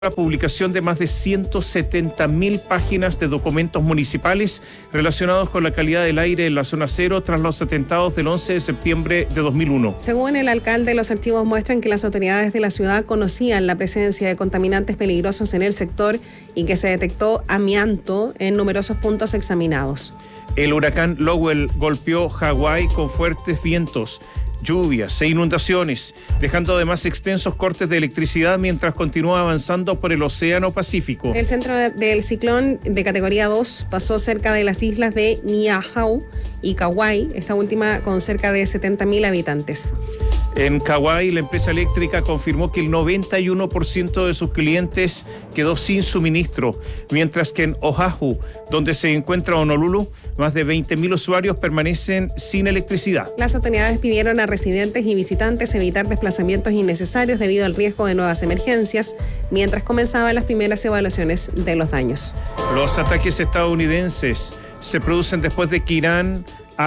la publicación de más de 170.000 páginas de documentos municipales relacionados con la calidad del aire en la zona cero tras los atentados del 11 de septiembre de 2001. Según el alcalde, los archivos muestran que las autoridades de la ciudad conocían la presencia de contaminantes peligrosos en el sector y que se detectó amianto en numerosos puntos examinados. El huracán Lowell golpeó Hawái con fuertes vientos, lluvias e inundaciones, dejando además extensos cortes de electricidad mientras continúa avanzando por el Océano Pacífico. El centro del ciclón de categoría 2 pasó cerca de las islas de Niihau y Kauai, esta última con cerca de 70.000 habitantes. En Kauai, la empresa eléctrica confirmó que el 91% de sus clientes quedó sin suministro, mientras que en Oahu, donde se encuentra Honolulu, más de 20.000 usuarios permanecen sin electricidad. Las autoridades pidieron a residentes y visitantes evitar desplazamientos innecesarios debido al riesgo de nuevas emergencias, mientras comenzaban las primeras evaluaciones de los daños. Los ataques estadounidenses se producen después de que Irán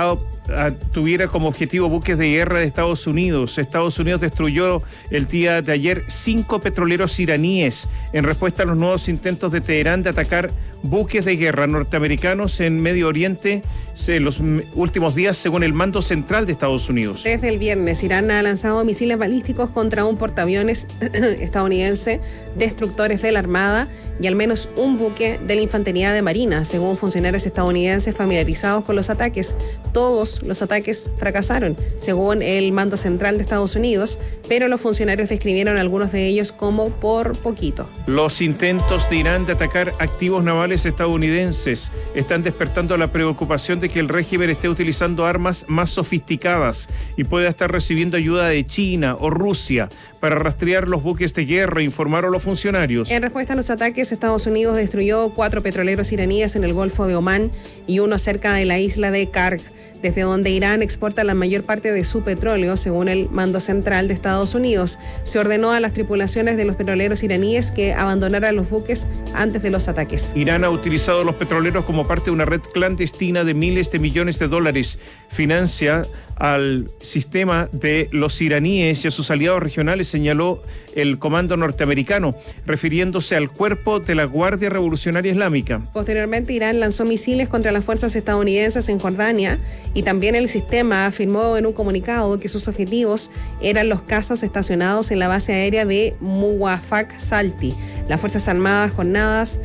tuviera como objetivo buques de guerra de Estados Unidos. Estados Unidos destruyó el día de ayer 5 petroleros iraníes en respuesta a los nuevos intentos de Teherán de atacar buques de guerra norteamericanos en Medio Oriente en los últimos días, según el mando central de Estados Unidos. Desde el viernes, Irán ha lanzado misiles balísticos contra un portaaviones estadounidense, destructores de la Armada y al menos un buque de la Infantería de Marina, según funcionarios estadounidenses familiarizados con los ataques. Todos los ataques fracasaron, según el mando central de Estados Unidos, pero los funcionarios describieron algunos de ellos como por poquito. Los intentos de Irán de atacar activos navales estadounidenses están despertando la preocupación de que el régimen esté utilizando armas más sofisticadas y pueda estar recibiendo ayuda de China o Rusia para rastrear los buques de guerra, informaron los funcionarios. En respuesta a los ataques, Estados Unidos destruyó 4 petroleros iraníes en el Golfo de Omán y uno cerca de la isla de Karg, desde donde Irán exporta la mayor parte de su petróleo, según el mando central de Estados Unidos. Se ordenó a las tripulaciones de los petroleros iraníes que abandonaran los buques antes de los ataques. Irán ha utilizado los petroleros como parte de una red clandestina de miles de millones de dólares. Financia al sistema de los iraníes y a sus aliados regionales, señaló el comando norteamericano, refiriéndose al cuerpo de la Guardia Revolucionaria Islámica. Posteriormente, Irán lanzó misiles contra las fuerzas estadounidenses en Jordania y también el sistema afirmó en un comunicado que sus objetivos eran los cazas estacionados en la base aérea de Muwafaq Salti. Las Fuerzas Armadas jordanas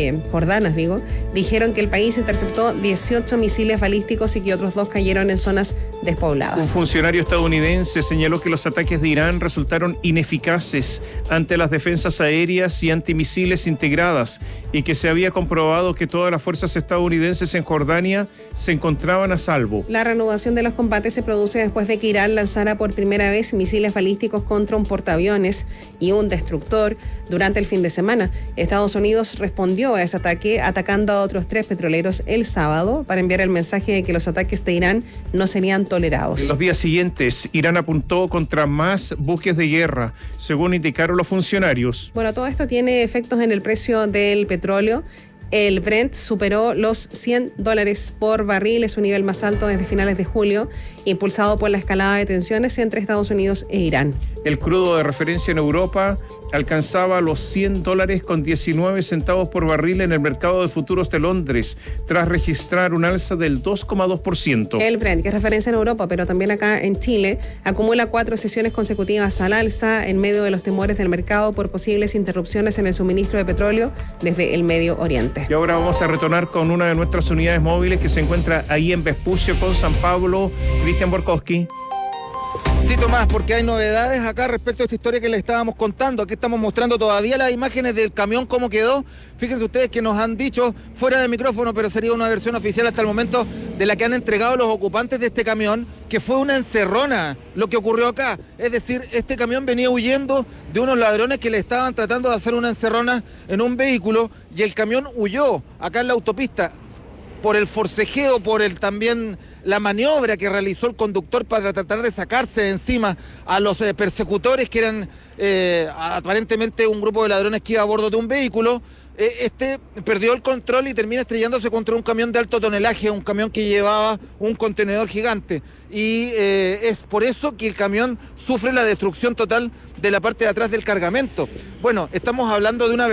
dijeron que el país interceptó 18 misiles balísticos y que otros 2 cayeron en zonas despobladas. Un funcionario estadounidense señaló que los ataques de Irán resultaron ineficaces ante las defensas aéreas y antimisiles integradas y que se había comprobado que todas las fuerzas estadounidenses en Jordania se encontraban a salvo. La reanudación de los combates se produce después de que Irán lanzara por primera vez misiles balísticos contra un portaaviones y un destructor durante el fin de semana. Estados Unidos respondió a ese ataque atacando a otros 3 petroleros el sábado para enviar el mensaje de que los ataques de Irán no serían tolerados. En los días siguientes, Irán apuntó contra más buques de guerra, según indicaron los funcionarios. Bueno, todo esto tiene efectos en el precio del petróleo. El Brent superó los $100 por barril, es un nivel más alto desde finales de julio, impulsado por la escalada de tensiones entre Estados Unidos e Irán. El crudo de referencia en Europa alcanzaba los $100.19 por barril en el mercado de futuros de Londres, tras registrar un alza del 2,2%. El Brent, que es referencia en Europa, pero también acá en Chile, acumula 4 sesiones consecutivas al alza en medio de los temores del mercado por posibles interrupciones en el suministro de petróleo desde el Medio Oriente. Y ahora vamos a retornar con una de nuestras unidades móviles que se encuentra ahí en Vespucio con San Pablo. Cristian Borkowski. Sí, Tomás, porque hay novedades acá respecto a esta historia que les estábamos contando. Aquí estamos mostrando todavía las imágenes del camión, cómo quedó. Fíjense ustedes que nos han dicho fuera de micrófono, pero sería una versión oficial hasta el momento de la que han entregado los ocupantes de este camión, que fue una encerrona lo que ocurrió acá. Es decir, este camión venía huyendo de unos ladrones que le estaban tratando de hacer una encerrona en un vehículo y el camión huyó acá en la autopista. por el forcejeo, por también la maniobra que realizó el conductor para tratar de sacarse de encima a los persecutores, que eran aparentemente un grupo de ladrones que iba a bordo de un vehículo. Este perdió el control y termina estrellándose contra un camión de alto tonelaje, un camión que llevaba un contenedor gigante. Y es por eso que el camión sufre la destrucción total de la parte de atrás del cargamento. Bueno, estamos hablando de una